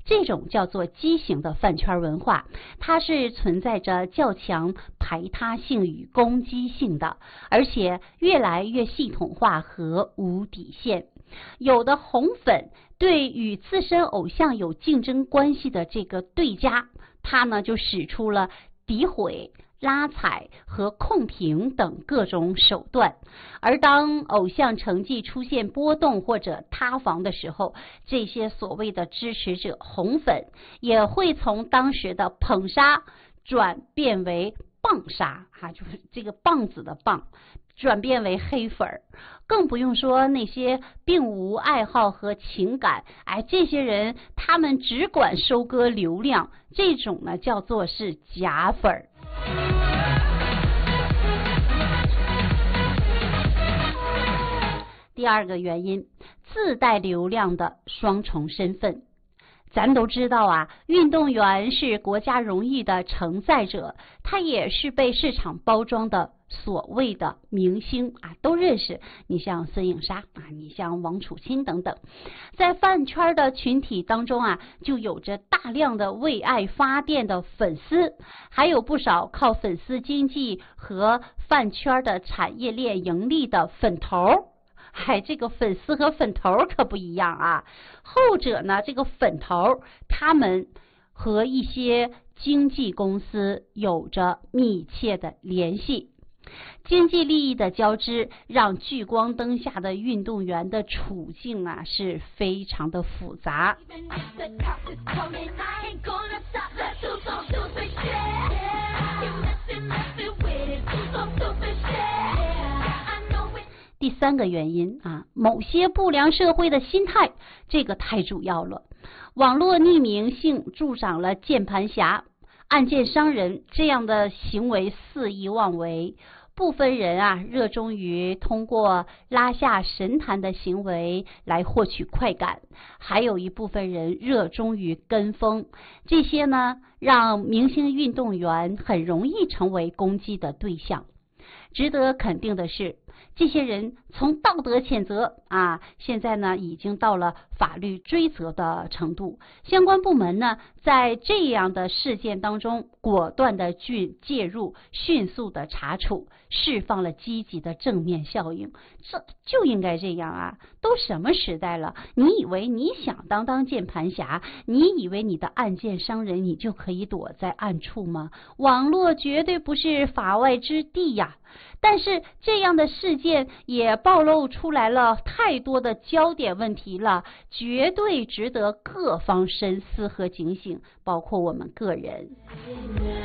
这种叫做畸形的饭圈文化，它是存在着较强排他性与攻击性的，而且越来越系统化和无底线。有的红粉对与自身偶像有竞争关系的这个对家，他呢就使出了诋毁、拉踩和控评等各种手段，而当偶像成绩出现波动或者塌房的时候，这些所谓的支持者红粉也会从当时的捧杀转变为棒杀就是这个棒子的棒，转变为黑粉儿。更不用说那些并无爱好和情感，这些人他们只管收割流量，这种呢叫做是假粉儿。第二个原因，自带流量的双重身份。咱都知道运动员是国家荣誉的承载者，他也是被市场包装的所谓的明星都认识。你像孙颖莎你像王楚钦等等，在饭圈的群体当中就有着大量的为爱发电的粉丝，还有不少靠粉丝经济和饭圈的产业链盈利的粉头。这个粉丝和粉头可不一样后者呢，这个粉头他们和一些经纪公司有着密切的联系，经济利益的交织让聚光灯下的运动员的处境是非常的复杂。第三个原因某些不良社会的心态，这个太主要了。网络匿名性助长了键盘侠、暗箭伤人这样的行为肆意妄为。部分人热衷于通过拉下神坛的行为来获取快感，还有一部分人热衷于跟风，这些呢让明星运动员很容易成为攻击的对象。值得肯定的是，这些人从道德谴责现在呢已经到了法律追责的程度。相关部门呢在这样的事件当中果断的介入，迅速的查处，释放了积极的正面效应。这就应该这样都什么时代了，你以为你想当键盘侠，你以为你的暗箭伤人你就可以躲在暗处吗？网络绝对不是法外之地呀。但是这样的事件也暴露出来了太多的焦点问题了，绝对值得各方深思和警醒，包括我们个人。